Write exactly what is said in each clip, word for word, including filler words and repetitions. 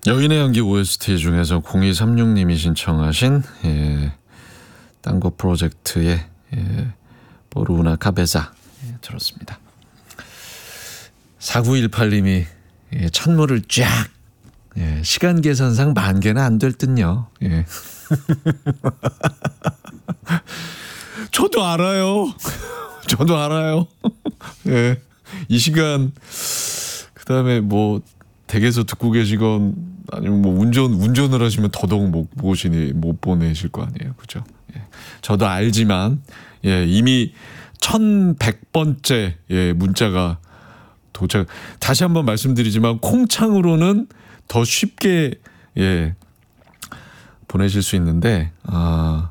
여인의 연기 오에스티 중에서 공이삼육님이 신청하신 예, 땅고 프로젝트의 예, 보르우나 카베자 예, 들었습니다. 사구일팔님이 예, 찬물을 쫙 예, 시간 계산상 만 개는 안 될 듯요. 예. 저도 알아요. 저도 알아요. 예. 이 시간 그다음에 뭐 댁에서 듣고 계시건 아니면 뭐 운전 운전을 하시면 더더욱 못 보시니 못 보내실 거 아니에요, 그죠? 예. 저도 알지만 예, 이미 천백 번째 예, 문자가 도착. 다시 한번 말씀드리지만 콩창으로는 더 쉽게 예, 보내실 수 있는데 아,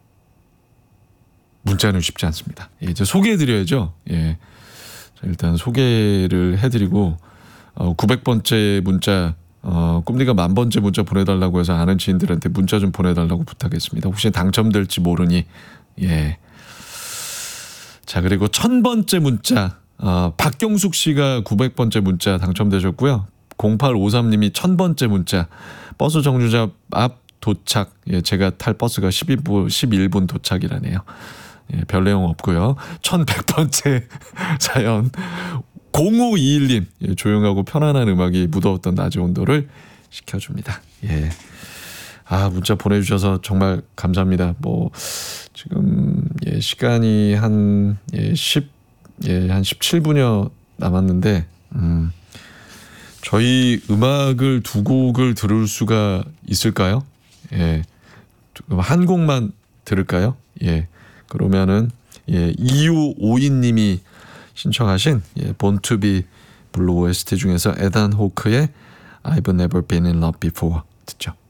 문자는 쉽지 않습니다. 예, 이제 소개해드려야죠. 예, 자, 일단 소개를 해드리고 어, 구백 번째 문자 어, 꿈디가 만 번째 문자 보내달라고 해서 아는 지인들한테 문자 좀 보내달라고 부탁했습니다. 혹시 당첨될지 모르니 예. 자, 그리고 천 번째 문자 어, 박경숙 씨가 구백 번째 문자 당첨되셨고요. 공팔오삼님이 천 번째 문자 버스 정류장 앞 도착. 예, 제가 탈 버스가 십일 분, 십일 분 도착이라네요. 예, 별 내용 없고요. 천백 번째 사연 공오이일님 예, 조용하고 편안한 음악이 묻어왔던 낮의 온도를 식혀줍니다. 예. 아, 문자 보내주셔서 정말 감사합니다. 뭐 지금 예, 시간이 한 예, 십 예, 한 십칠 분여 남았는데 음, 저희 음악을 두 곡을 들을 수가 있을까요? 예, 한 곡만 들을까요? 예, 그러면은 예, 이오오이님이 신청하신 예, Born to be Blue 오에스티 중에서 에단 호크의 I've never been in love before 듣죠.